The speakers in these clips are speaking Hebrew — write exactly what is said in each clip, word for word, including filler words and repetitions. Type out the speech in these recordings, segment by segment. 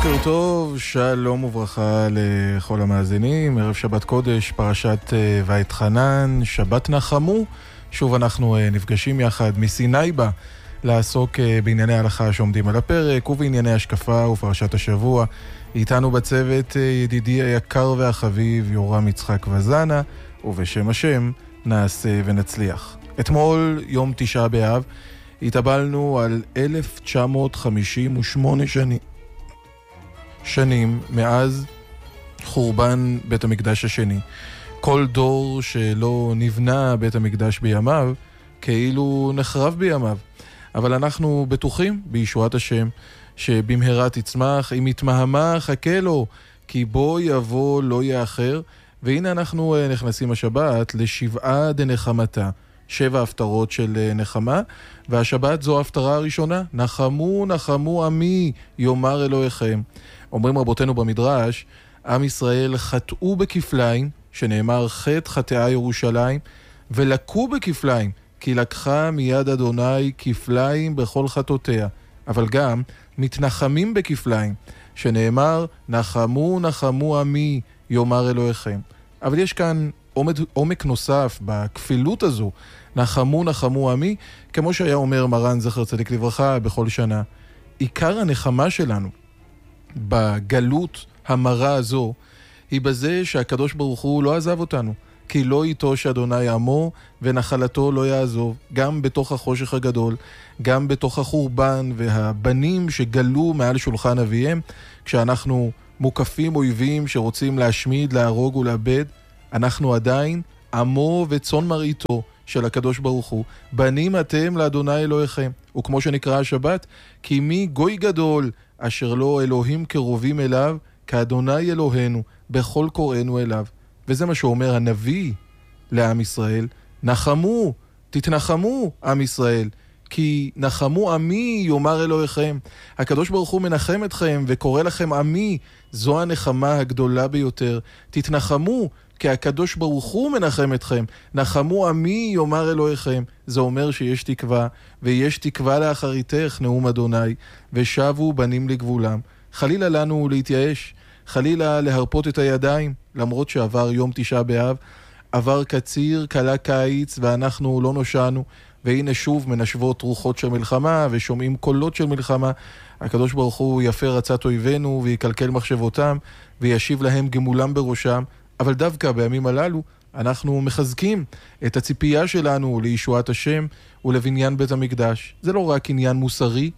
בוקר טוב, שלום וברכה לכל המאזינים, ערב שבת קודש, פרשת ואתחנן, שבת נחמו. שוב אנחנו נפגשים יחד מסיני בה לעסוק בענייני ההלכה שעומדים על הפרק ובענייני השקפה ופרשת השבוע. איתנו בצוות ידידי היקר והחביב יורם יצחק וזנה, ובשם השם נעשה ונצליח. אתמול יום תשעה באב התאבלנו על אלף תשע מאות חמישים ושמונה שנים שנים מאז חורבן בית המקדש השני. כל דור שלא נבנה בית המקדש בימיו כאילו נחרב בימיו, אבל אנחנו בטוחים בישועת השם שבמהרה תצמח, אם יתמהמה חכה לו, כי בו יבוא לא יאחר. והנה אנחנו נכנסים השבת לשבעה דנחמתה, שבע הפטרות של נחמה, והשבת זו ההפטרה הראשונה, נחמו נחמו עמי יאמר אלוהיכם. אומרים רבותינו במדרש, עם ישראל חטאו בכפליים, שנאמר חטא חטאה ירושלים, ולקו בכפליים, כי לקחה מיד אדוני כפליים בכל חטאותיה. אבל גם מתנחמים בכפליים, שנאמר נחמו נחמו עמי יאמר אלוהיכם. אבל יש כאן עומד, עומק נוסף בכפילות הזו, נחמו נחמו עמי, כמו שהיה אומר מרן זכר צדיק לברכה בכל שנה. עיקר הנחמה שלנו בגלות המרה הזו היא בזה שהקדוש ברוך הוא לא עזב אותנו, כי לא איתו שאדוני עמו ונחלתו לא יעזוב. גם בתוך החושך הגדול, גם בתוך החורבן והבנים שגלו מעל שולחן אביהם, כשאנחנו מוקפים אויבים שרוצים להשמיד, להרוג ולאבד, אנחנו עדיין עמו וצאן מרעיתו של הקדוש ברוך הוא. בנים אתם לאדוני אלוהיכם. וכמו שנקרא השבת, כי מי גוי גדול אשר לא אלוהים קרובים אליו כאדוני אלוהינו בכל קוראינו אליו. וזה מה שאומר הנביא לעם ישראל, נחמו, תתנחמו עם ישראל, כי נחמו עמי יאמר אלוהיכם. הקדוש ברוך הוא מנחם אתכם וקורא לכם עמי, זו הנחמה הגדולה ביותר. תתנחמו, כי הקדוש ברוך הוא מנחם אתכם. נחמו עמי יאמר אלוהיכם. זה אומר שיש תקווה, ויש תקווה לאחריתך נאום אדוני, ושבו בנים לגבולם. חלילה לנו להתייאש, חלילה להרפות את הידיים, למרות שעבר יום תשעה באב, עבר קציר, קלה קיץ, ואנחנו לא נושענו, והנה שוב מנשבות רוחות של מלחמה, ושומעים קולות של מלחמה. הקדוש ברוך הוא יפר עצת אויבינו, ויקלקל מחשבותם, וישיב להם גמולם בראשם. אבל דווקא בימים הללו, אנחנו מחזקים את הציפייה שלנו לישועת השם ולבניין בית המקדש. זה לא רק עניין מוסרי,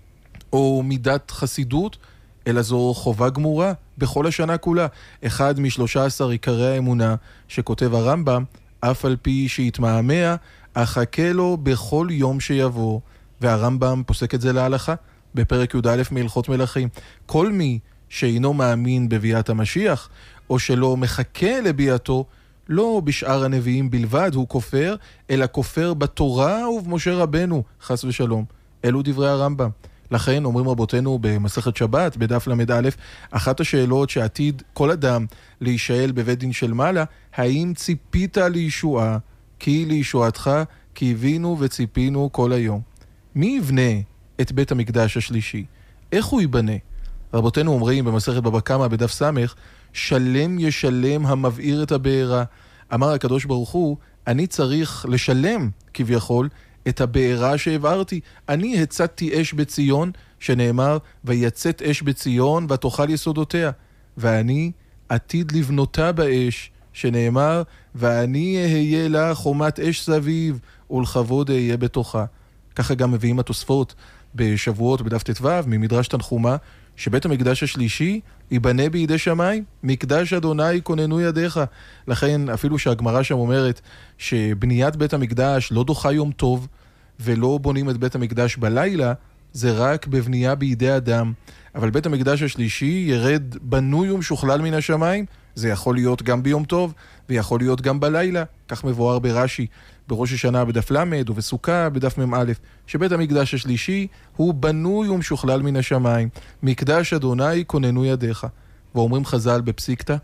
או מידת חסידות, אלא זו חובה גמורה בכל השנה כולה. אחד משלושה עשר עיקרי האמונה שכותב הרמב"ם, אף על פי שיתמהמה, אחכה לו בכל יום שיבוא. והרמב"ם פוסק את זה להלכה בפרק י"א מהלכות מלכים. כל מי שאינו מאמין בביאת המשיח, או שלא מחכה לביאתו, לא בשאר הנביאים בלבד הוא כופר, אלא כופר בתורה ובמשה רבנו, חס ושלום. אלו דברי הרמב"ם. לכן אומרים רבותינו במסכת שבת, בדף למד א', אחת השאלות שעתיד כל אדם להישאל בבית דין של מעלה, האם ציפית לישועה? כי לישועתך, כי הבינו וציפינו כל היום. מי יבנה את בית המקדש השלישי? איך הוא ייבנה? רבותינו אומרים במסכת בבא קמא בדף סמך, שלם ישלם המבעיר את הבארה. אמר הקדוש ברוך הוא, אני צריך לשלם כביכול את הבארה שהבערתי. אני הצתתי אש בציון, שנאמר, ויצאת אש בציון ותאכל יסודותיה. ואני עתיד לבנותה באש, שנאמר, ואני אהיה לה חומת אש סביב, ולכבוד אהיה בתוכה. ככה גם מביאים התוספות בשבועות בדף ט"ו ממדרש תנחומה, שבית המקדש השלישי ייבנה בידי שמיים, מקדש אדוני כוננו ידיך. לכן אפילו שהגמרא שם אומרת שבניית בית המקדש לא דוחה יום טוב, ולא בונים את בית המקדש בלילה, זה רק בבנייה בידי אדם. אבל בית המקדש השלישי ירד בנוי ומשוכלל מן השמיים, זה יכול להיות גם ביום טוב, ויכול להיות גם בלילה. כך מבואר ברש"י, בראש השנה בדף למד ובסוכה בדף מ"א, שבית המקדש השלישי הוא בנוי ומשוכלל מן השמיים, מקדש אדוני כוננו ידיך. ואומרים חז"ל בפסיקתא,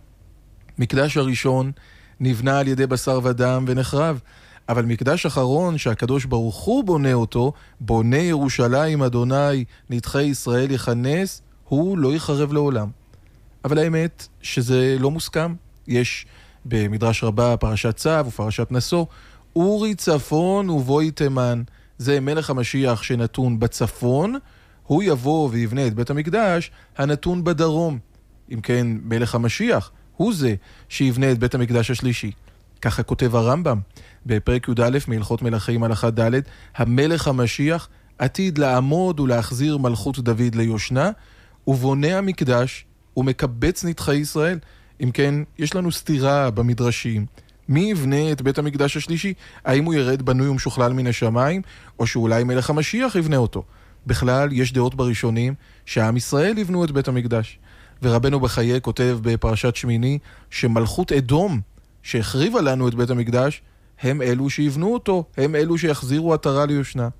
מקדש הראשון נבנה על ידי בשר ודם ונחרב, אבל מקדש אחרון שהקדוש ברוך הוא בונה אותו, בונה ירושלים אדוני נדחי ישראל יכנס, הוא לא יחרב לעולם. אבל האמת שזה לא מוסכם. יש במדרש רבה פרשת צו ופרשת נשוא, אורי צפון ובואי תימן. זה מלך המשיח שנתון בצפון, הוא יבוא ויבנה את בית המקדש הנתון בדרום. אם כן, מלך המשיח הוא זה שיבנה את בית המקדש השלישי. ככה כותב הרמב"ם בפרק י"א מהלכות מלכים הלכה ד', המלך המשיח עתיד לעמוד ולהחזיר מלכות דוד ליושנה, ובונה המקדש ומקבץ נדחי ישראל. אם כן, יש לנו סתירה במדרשים. מי יבנה את בית המקדש השלישי? האם הוא ירד בנוי ומשוכלל מן השמיים, או שאולי מלך המשיח יבנה אותו? בכלל, יש דעות בראשונים שהעם ישראל יבנו את בית המקדש. ורבנו בחיי כותב בפרשת שמיני שמלכות אדום שהחריבה לנו את בית המקדש, הם אלו שיבנו אותו, הם אלו שיחזירו עטרה ליושנה.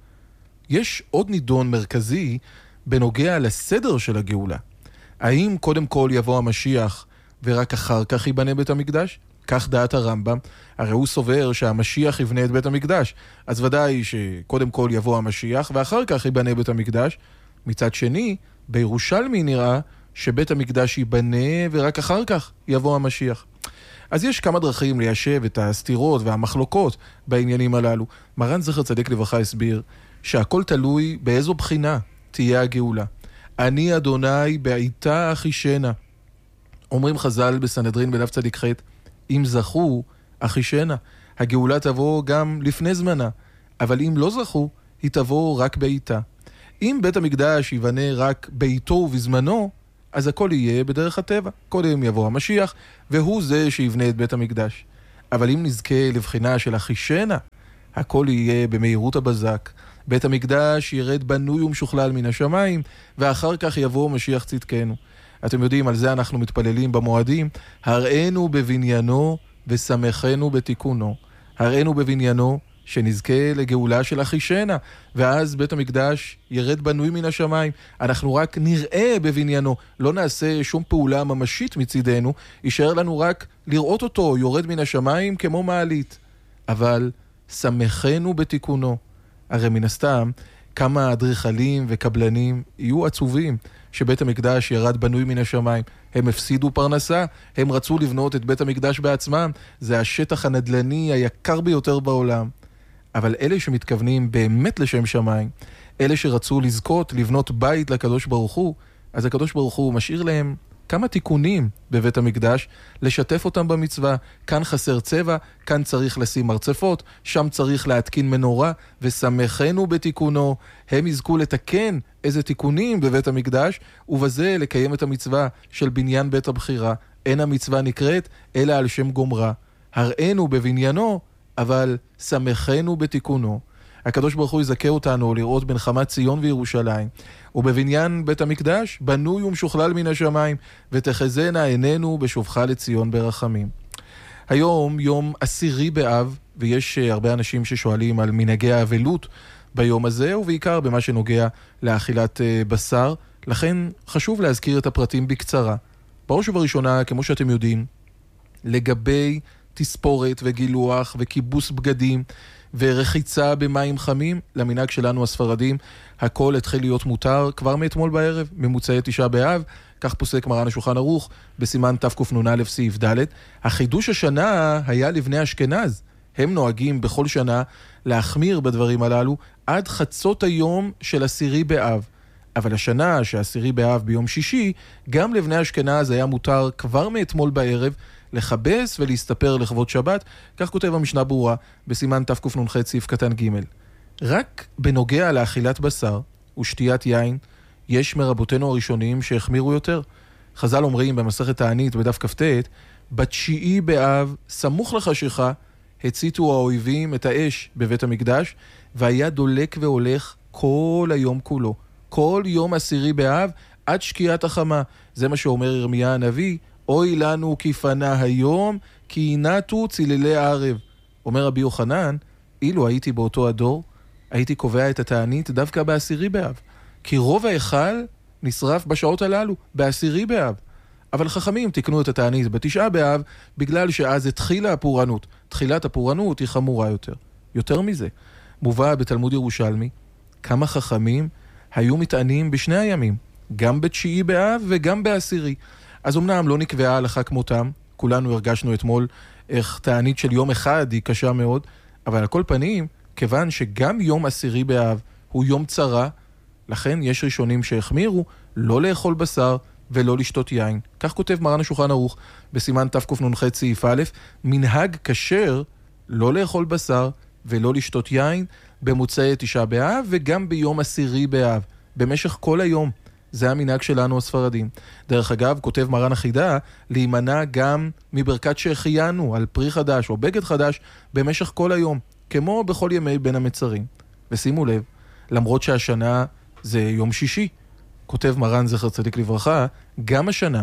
יש עוד נידון מרכזי בנוגע לסדר של הגאולה. האם קודם כל יבוא המשיח ורק אחר כך ייבנה בית המקדש? כך דעת הרמב"ם, הרי הוא סובר שהמשיח יבנה את בית המקדש, אז ודאי שקודם כל יבוא המשיח ואחר כך ייבנה בית המקדש. מצד שני, בירושלמי נראה שבית המקדש ייבנה ורק אחר כך יבוא המשיח. אז יש כמה דרכים ליישב את הסתירות והמחלוקות בעניינים הללו. מרן זכר צדיק לברכה הסביר שהכל תלוי באיזו בחינה תהיה הגאולה. אני אדוני בעיתה אחישנה. אומרים חז"ל בסנהדרין בדף צדיק ח', אם זכו אחישנה, הגאולה תבוא גם לפני זמנה, אבל אם לא זכו, היא תבוא רק בעיתה. אם בית המקדש ייבנה רק בעיתו ובזמנו, אז הכל יהיה בדרך הטבע. קודם יבוא המשיח, והוא זה שיבנה את בית המקדש. אבל אם נזכה לבחינה של אחישנה, הכל יהיה במהירות הבזק. בית המקדש ירד בנוי ומשוכלל מן השמיים, ואחר כך יבוא משיח צדקנו. אתם יודעים, על זה אנחנו מתפללים במועדים, הראינו בבניינו ושמחנו בתיקונו. הראינו בבניינו שנזכה לגאולה של אחישנה, ואז בית המקדש ירד בנוי מן השמיים. אנחנו רק נראה בבניינו, לא נעשה שום פעולה ממשית מצידנו, יישאר לנו רק לראות אותו יורד מן השמיים כמו מעלית. אבל שמחנו בתיקונו. הרי מן הסתם, כמה אדריכלים וקבלנים יהיו עצובים שבית המקדש ירד בנוי מן השמיים. הם הפסידו פרנסה, הם רצו לבנות את בית המקדש בעצמם, זה השטח הנדלני היקר ביותר בעולם. אבל אלה שמתכוונים באמת לשם שמיים, אלה שרצו לזכות לבנות בית לקדוש ברוך הוא, אז הקדוש ברוך הוא משאיר להם כמה תיקונים בבית המקדש, לשתף אותם במצווה. כאן חסר צבע, כאן צריך לשים מרצפות, שם צריך להתקין מנורה, ושמחנו בתיקונו. הם יזכו לתקן איזה תיקונים בבית המקדש, ובזה לקיים את המצווה של בניין בית הבחירה. אין המצווה נקראת, אלא על שם גומרה. הראינו בבניינו, אבל שמחנו בתיקונו. הקדוש ברוך הוא יזכה אותנו לראות בנחמת ציון וירושלים, ובבניין בית המקדש בנוי ומשוכלל מן השמיים, ותחזינה עינינו בשובך לציון ברחמים. היום יום עשירי באב, ויש הרבה אנשים ששואלים על מנהגי האבלות ביום הזה, ובעיקר במה שנוגע לאכילת בשר, לכן חשוב להזכיר את הפרטים בקצרה. בראש ובראשונה, כמו שאתם יודעים, לגבי תספורת וגילוח וכיבוס בגדים ורחיצה במים חמים, למנהג שלנו הספרדים, הכל התחיל להיות מותר כבר מאתמול בערב, ממוצאי תשעה באב, כך פוסק מרן השולחן ערוך בסימן תקנ"א סעיף ד'. החידוש השנה היה לבני אשכנז, הם נוהגים בכל שנה להחמיר בדברים הללו עד חצות היום של עשירי באב. אבל השנה שעשירי באב ביום שישי, גם לבני אשכנז היה מותר כבר מאתמול בערב לחבס ולהסתפר לכבוד שבת, כך כותב המשנה ברורה בסימן תקנ"ח סעיף קטן ג'. רק בנוגע לאכילת בשר ושתיית יין, יש מרבותינו הראשונים שהחמירו יותר. חז"ל אומרים במסכת תענית בדף כ"ט, בתשיעי באב, סמוך לחשיכה, הציתו האויבים את האש בבית המקדש, והיה דולק והולך כל היום כולו. כל יום עשירי באב עד שקיעת החמה. זה מה שאומר ירמיה הנביא, אוי לנו כי פנה היום, כי ינתו ציללי הערב. אומר רבי יוחנן, אילו הייתי באותו הדור, הייתי קובע את התענית דווקא בעשירי באב. כי רוב ההיכל נשרף בשעות הללו, בעשירי באב. אבל חכמים תקנו את התענית בתשעה באב, בגלל שאז התחילה הפורענות. תחילת הפורענות היא חמורה יותר. יותר מזה, מובא בתלמוד ירושלמי, כמה חכמים היו מתענים בשני הימים, גם בתשיעי באב וגם בעשירי. אז אמנם לא נקבעה הלכה כמותם, כולנו הרגשנו אתמול איך תענית של יום אחד היא קשה מאוד, אבל על כל פנים, כיוון שגם יום עשירי באב הוא יום צרה, לכן יש ראשונים שהחמירו לא לאכול בשר ולא לשתות יין. כך כותב מרן השולחן ערוך בסימן תקנ"ח סעיף א', מנהג כשר לא לאכול בשר ולא לשתות יין במוצאי תשעה באב וגם ביום עשירי באב, במשך כל היום. זה המנהג שלנו הספרדים. דרך אגב, כותב מרן החידה, להימנע גם מברכת שהחיינו על פרי חדש או בגד חדש במשך כל היום, כמו בכל ימי בין המצרים. ושימו לב, למרות שהשנה זה יום שישי, כותב מרן זכר צדיק לברכה, גם השנה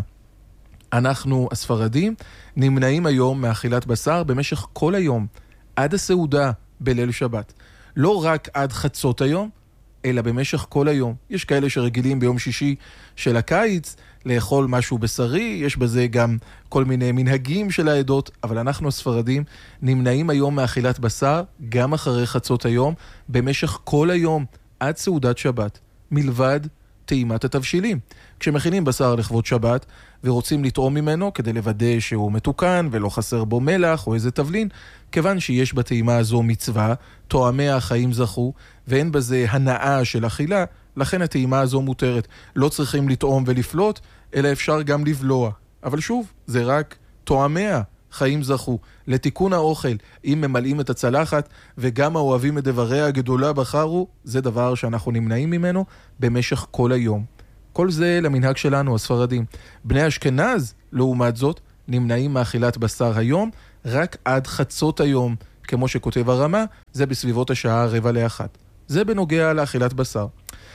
אנחנו הספרדים נמנעים היום מאכילת בשר במשך כל היום, עד הסעודה בליל שבת. לא רק עד חצות היום, אלא במשך כל היום. יש כאלה שרגילים ביום שישי של הקיץ לאכול משהו בשרי, יש בזה גם כל מיני מנהגים של העדות, אבל אנחנו הספרדים נמנעים היום מאכילת בשר גם אחרי חצות היום, במשך כל היום, עד סעודת שבת, מלבד טעימת התבשילים. כשמכינים בשר לכבוד שבת ורוצים לטעום ממנו כדי לוודא שהוא מתוקן ולא חסר בו מלח או איזה תבלין, כיוון שיש בטעימה הזו מצווה, טועמי החיים זכו, ואין בזה הנאה של אכילה, לכן הטעימה הזו מותרת. לא צריכים לטעום ולפלוט, אלא אפשר גם לבלוע. אבל שוב, זה רק טועמי החיים זכו. לתיקון האוכל, אם ממלאים את הצלחת וגם האוהבים את דבריה הגדולה בחרו, זה דבר שאנחנו נמנעים ממנו במשך כל היום. כל זה למנהג שלנו, הספרדים. בני אשכנז, לעומת זאת, נמנעים מאכילת בשר היום, רק עד חצות היום, כמו שכותב הרמה, זה בסביבות השעה רבע לאחת. זה בנוגע לאכילת בשר.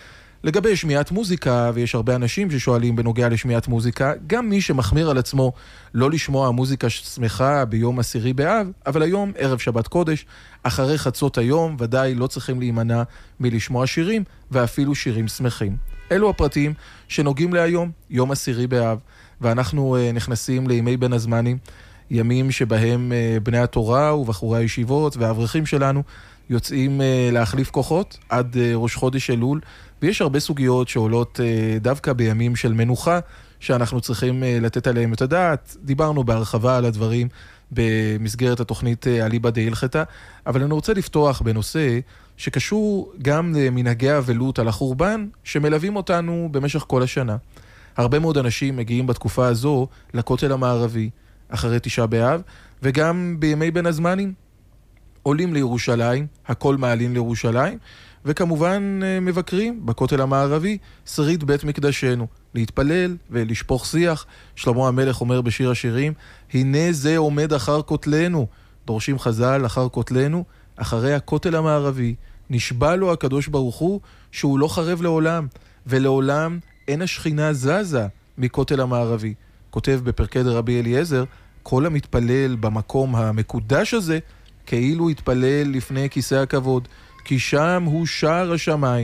לגבי שמיעת מוזיקה, ויש הרבה אנשים ששואלים בנוגע לשמיעת מוזיקה, גם מי שמחמיר על עצמו לא לשמוע מוזיקה שמחה ביום עשירי באב, אבל היום ערב שבת קודש, אחרי חצות היום, ודאי לא צריכים להימנע מלשמוע שירים, ואפילו שירים שמחים. אלו הפרטים שנוגעים להיום, יום עשירי באב, ואנחנו uh, נכנסים לימי בין הזמנים, ימים שבהם uh, בני התורה ובחורי הישיבות והאברכים שלנו יוצאים uh, להחליף כוחות עד uh, ראש חודש אלול, ויש הרבה סוגיות שעולות uh, דווקא בימים של מנוחה, שאנחנו צריכים uh, לתת עליהם את הדעת. דיברנו בהרחבה על הדברים במסגרת התוכנית uh, אליבא דהילכתא, אבל אני רוצה לפתוח בנושא שקשור גם למנהגי האבלות על החורבן, שמלווים אותנו במשך כל השנה. הרבה מאוד אנשים מגיעים בתקופה הזו לכותל המערבי, אחרי תשעה באב, וגם בימי בין הזמנים עולים לירושלים, הכל מעלים לירושלים, וכמובן מבקרים בכותל המערבי, שריד בית מקדשנו, להתפלל ולשפוך שיח. שלמה המלך אומר בשיר השירים, הנה זה עומד אחר כותלנו, דורשים חז"ל אחר כותלנו, אחרי הכותל המערבי, נשבע לו הקדוש ברוך הוא שהוא לא חרב לעולם, ולעולם אין השכינה זזה מכותל המערבי. כותב בפרקי דרבי אליעזר, כל המתפלל במקום המקודש הזה, כאילו התפלל לפני כיסא הכבוד, כי שם הוא שער השמיים,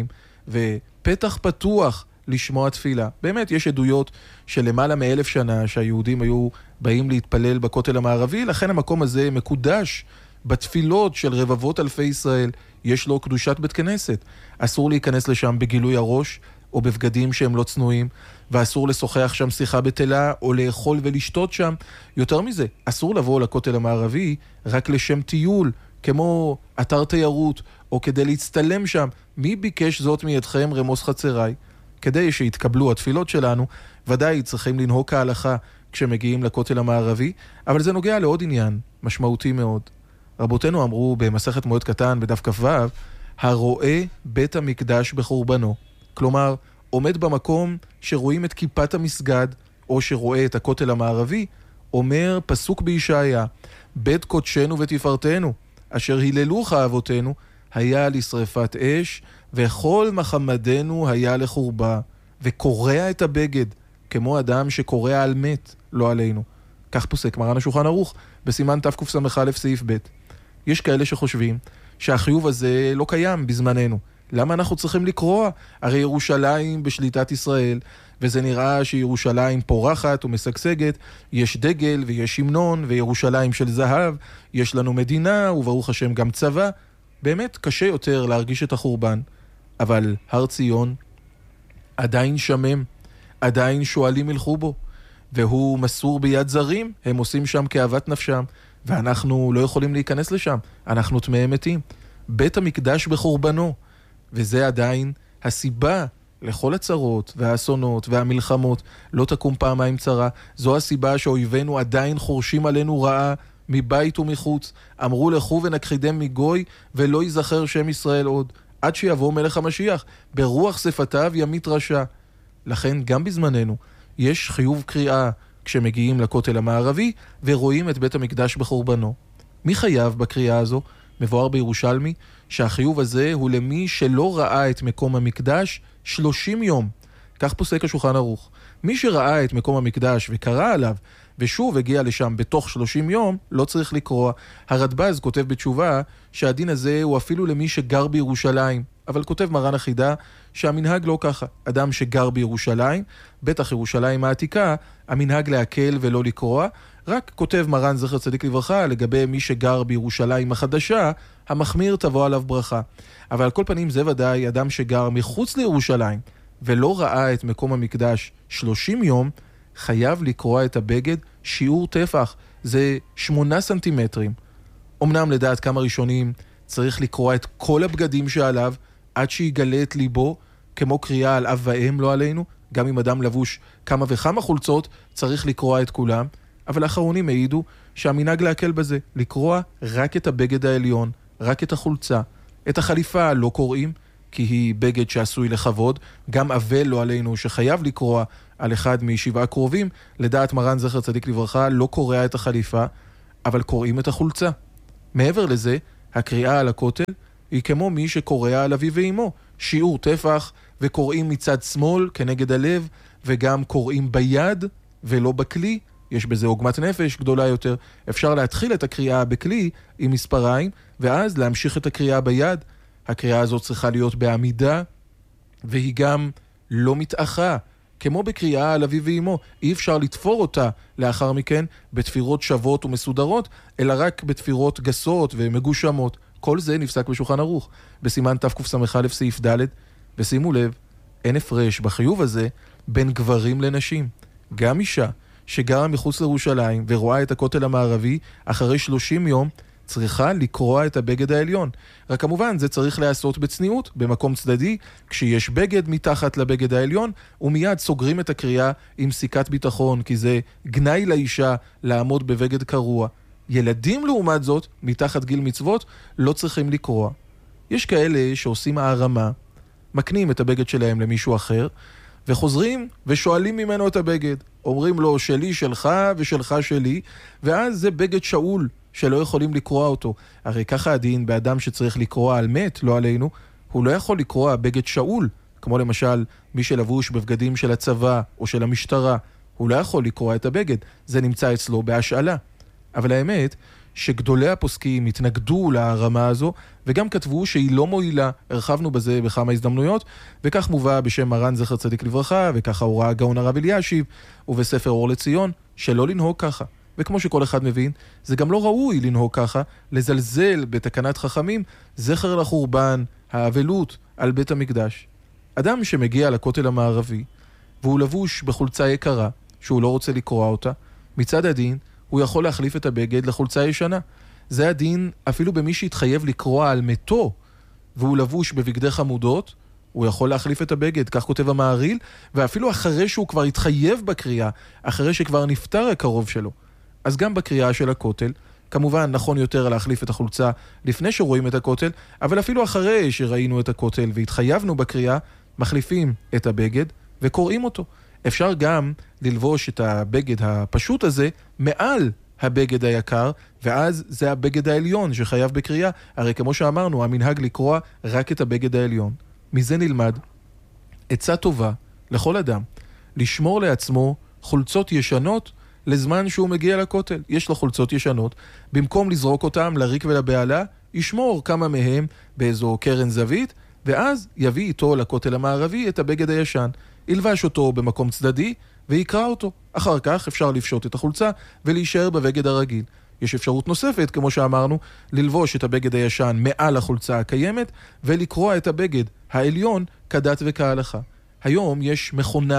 ופתח פתוח לשמוע תפילה. באמת יש עדויות של למעלה מאלף שנה שהיהודים היו באים להתפלל בכותל המערבי, לכן המקום הזה מקודש בתפילות של רבבות אלפי ישראל, יש לו קדושת בית כנסת. אסור להיכנס לשם בגילוי הראש או בבגדים שהם לא צנועים, ואסור לשוחח שם שיחה בטלה או לאכול ולשתות שם. יותר מזה, אסור לבוא לכותל המערבי רק לשם טיול, כמו אתר תיירות, או כדי להצטלם שם. מי ביקש זאת מידכם רמוס חצריי? כדי שיתקבלו התפילות שלנו, ודאי צריכים לנהוג כהלכה כשמגיעים לכותל המערבי, אבל זה נוגע לעוד עניין משמעותי מאוד. רבותינו אמרו במסכת מועד קטן בדף כ"ו, הרואה בית המקדש בחורבנו. כלומר, עומד במקום שרואים את כיפת המסגד, או שרואה את הכותל המערבי, אומר פסוק בישעיה, בית קודשנו ותפארתנו, אשר היללוך אבותינו, היה לשרפת אש, וכל מחמדנו היה לחורבה, וקורע את הבגד, כמו אדם שקורע על מת, לא עלינו. כך פוסק מרן השולחן ערוך, בסימן תקס"א סעיף ב'. יש כאלה שחושבים שהחיוב הזה לא קיים בזמננו. למה אנחנו צריכים לקרוע? הרי ירושלים בשליטת ישראל, וזה נראה שירושלים פורחת ומשגשגת, יש דגל ויש המנון וירושלים של זהב, יש לנו מדינה וברוך השם גם צבא. באמת קשה יותר להרגיש את החורבן, אבל הר ציון עדיין שמם, עדיין שואלים ילכו בו, והוא מסור ביד זרים, הם עושים שם כאוות נפשם, ואנחנו לא יכולים להיכנס לשם, אנחנו טמאי מתים. בית המקדש בחורבנו, וזה עדיין הסיבה לכל הצרות והאסונות והמלחמות, לא תקום פעמיים צרה. זו הסיבה שאויבינו עדיין חורשים עלינו רעה מבית ומחוץ. אמרו לכו ונכחידם מגוי ולא ייזכר שם ישראל עוד, עד שיבוא מלך המשיח, ברוח שפתיו ימית רשע. לכן גם בזמננו יש חיוב קריאה כשמגיעים לכותל המערבי ורואים את בית המקדש בחורבנו. מי חייב בקריאה הזו? מבואר בירושלמי שהחיוב הזה הוא למי שלא ראה את מקום המקדש שלושים יום. כך פוסק השולחן ערוך. מי שראה את מקום המקדש וקרא עליו ושוב הגיע לשם בתוך שלושים יום, לא צריך לקרוא. הרדב"ז כותב בתשובה שהדין הזה הוא אפילו למי שגר בירושלים, אבל כותב מרן החידה שהמנהג לא ככה. אדם שגר בירושלים, בטח ירושלים העתיקה, המנהג להקל ולא לקרוא. רק כותב מרן זכר צדיק לברכה לגבי מי שגר בירושלים החדשה, המחמיר תבוא עליו ברכה. אבל על כל פנים זה ודאי אדם שגר מחוץ לירושלים ולא ראה את מקום המקדש שלושים יום, חייב לקרוא את הבגד שיעור טפח, זה שמונה סנטימטרים. אמנם לדעת כמה ראשונים צריך לקרוא את כל הבגדים שעליו עד שיגלה את ליבו, כמו קריאה על אב ואם לא עלינו. גם אם אדם לבוש כמה וכמה חולצות צריך לקרוא את כולם, אבל האחרונים העידו שהמנהג להקל בזה, לקרוא רק את הבגד העליון, רק את החולצה. את החליפה לא קוראים, כי היא בגד שעשוי לכבוד. גם אבל לא עלינו שחייב לקרוא על אחד משבעה קרובים, לדעת מרן זכר צדיק לברכה לא קורא את החליפה, אבל קוראים את החולצה. מעבר לזה, הקריאה על הכותל היא כמו מי שקורא על אביו ואמו, שיעור טפח, וקוראים מצד שמאל כנגד הלב, וגם קוראים ביד ולא בכלי. יש בזה עוגמת נפש גדולה יותר. אפשר להתחיל את הקריאה בכלי עם מספריים, ואז להמשיך את הקריאה ביד. הקריאה הזאת צריכה להיות בעמידה, והיא גם לא מתאחה, כמו בקריאה על אביו ואמו. אי אפשר לתפור אותה לאחר מכן בתפירות שוות ומסודרות, אלא רק בתפירות גסות ומגושמות. כל זה נפסק בשולחן ערוך, בסימן תקס"א סעיף ד', ושימו לב, אין הפרש בחיוב הזה בין גברים לנשים. גם אישה שגרה מחוץ לירושלים ורואה את הכותל המערבי אחרי שלושים יום, צריכה לקרוא את הבגד העליון. רק כמובן זה צריך לעשות בצניעות, במקום צדדי, כשיש בגד מתחת לבגד העליון, ומיד סוגרים את הקריאה עם סיכת ביטחון, כי זה גנאי לאישה לעמוד בבגד קרוע. ילדים לעומת זאת, מתחת גיל מצוות, לא צריכים לקרוא. יש כאלה שעושים הערמה, מקנים את הבגד שלהם למישהו אחר, וחוזרים ושואלים ממנו את הבגד. אומרים לו שלי שלך ושלך שלי, ואז זה בגד שאול שלא יכולים לקרוא אותו. הרי ככה הדין באדם שצריך לקרוא על מת, לא עלינו, הוא לא יכול לקרוא בגד שאול, כמו למשל מי שלבוש בבגדים של הצבא או של המשטרה, הוא לא יכול לקרוא את הבגד, זה נמצא אצלו בהשאלה. אבל האמת שגדולי הפוסקים התנגדו להרמה הזו, וגם כתבו שהיא לא מועילה. הרחבנו בזה בכמה הזדמנויות, וכך מובא בשם מרן זכר צדיק לברכה, וככה הוראה גאון הרב אלישיב, ובספר אור לציון, שלא לנהוג ככה. וכמו שכל אחד מבין, זה גם לא ראוי לנהוג ככה, לזלזל בתקנת חכמים, זכר לחורבן, האבלות על בית המקדש. אדם שמגיע לכותל המערבי, והוא לבוש בחולצה יקרה, שהוא לא רוצה לקרוא אותה, מצד הדין, הוא יכול להחליף את הבגד לחולצה ישנה. זה הדין אפילו במי שהתחייב לקרוא על מתו, והוא לבוש בבגדי חמודות, הוא יכול להחליף את הבגד, כך כותב המעריל, ואפילו אחרי שהוא כבר התחייב בקריאה, אחרי שכבר נפטר הקרוב שלו. אז גם בקריאה של הכותל, כמובן נכון יותר להחליף את החולצה לפני שרואים את הכותל, אבל אפילו אחרי שראינו את הכותל והתחייבנו בקריאה, מחליפים את הבגד וקוראים אותו. אפשר גם ללבוש את הבגד הפשוט הזה מעל הבגד היקר, ואז זה הבגד העליון שחייב בקריאה. הרי כמו שאמרנו, המנהג לקרוא רק את הבגד העליון. מזה נלמד עצה טובה לכל אדם, לשמור לעצמו חולצות ישנות לזמן שהוא מגיע לכותל. יש לו חולצות ישנות, במקום לזרוק אותם לריק ולבעלה, ישמור כמה מהם באיזו קרן זווית, ואז יביא איתו לכותל המערבי את הבגד הישן, ילבש אותו במקום צדדי ויקרא אותו. אחר כך אפשר לפשוט את החולצה ולהישאר בבגד הרגיל. יש אפשרות נוספת, כמו שאמרנו, ללבוש את הבגד הישן מעל החולצה הקיימת ולקרוא את הבגד העליון כדת וכהלכה. היום יש מכונה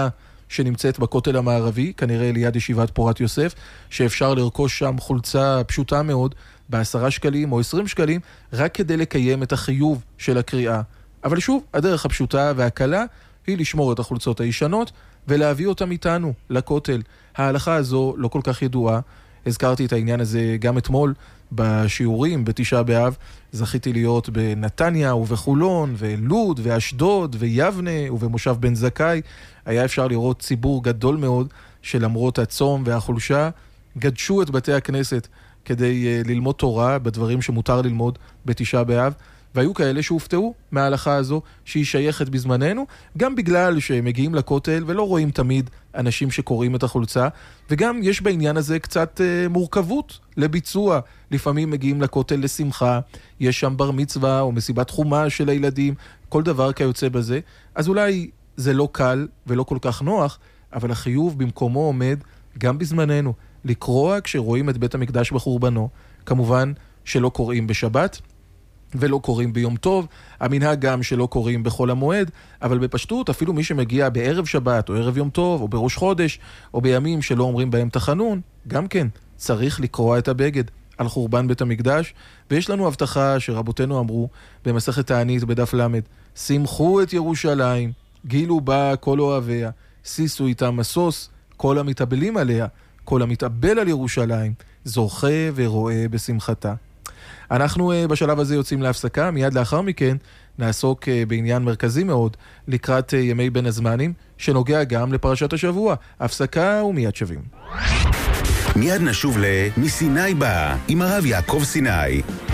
שנמצאת בכותל המערבי, כנראה ליד ישיבת פורת יוסף, שאפשר לרכוש שם חולצה פשוטה מאוד, בעשרה שקלים או עשרים שקלים, רק כדי לקיים את החיוב של הקריאה. אבל שוב, הדרך הפשוטה והקלה היא לשמור את החולצות הישנות ולהביא אותם איתנו לכותל. ההלכה הזו לא כל כך ידועה. הזכרתי את העניין הזה גם אתמול בשיעורים בתשעה באב. זכיתי להיות בנתניה ובחולון ולוד ואשדוד ויבנה ובמושב בן זכאי. היה אפשר לראות ציבור גדול מאוד שלמרות הצום והחולשה גדשו את בתי הכנסת כדי ללמוד תורה בדברים שמותר ללמוד בתשעה באב. והיו כאלה שהופתעו מההלכה הזו שהיא שייכת בזמננו, גם בגלל שהם מגיעים לכותל ולא רואים תמיד אנשים שקוראים את החולצה, וגם יש בעניין הזה קצת אה, מורכבות לביצוע. לפעמים מגיעים לכותל לשמחה, יש שם בר מצווה או מסיבת חומה של הילדים, כל דבר כיוצא בזה, אז אולי זה לא קל ולא כל כך נוח, אבל החיוב במקומו עומד גם בזמננו, לקרוא כשרואים את בית המקדש בחורבנו, כמובן שלא קוראים בשבת, ולא קוראים ביום טוב, המנהג גם שלא קוראים בחול המועד, אבל בפשטות אפילו מי שמגיע בערב שבת או ערב יום טוב או בראש חודש או בימים שלא אומרים בהם תחנון, גם כן צריך לקרוא את הבגד על חורבן בית המקדש. ויש לנו הבטחה שרבותינו אמרו במסכת תענית בדף למד, שמחו את ירושלים, גילו בה כל אוהביה, שישו איתה מסוס, כל המתאבלים עליה, כל המתאבל על ירושלים, זוכה ורואה בשמחתה. אנחנו בשלב הזה יוצאים להפסקה, מיד לאחר מכן נעסוק בעניין מרכזי מאוד לקראת ימי בין הזמנים, שנוגע גם לפרשת השבוע. הפסקה ומיד שבים. מיד נשוב ל מסיני בא עם הרב יעקב סיני.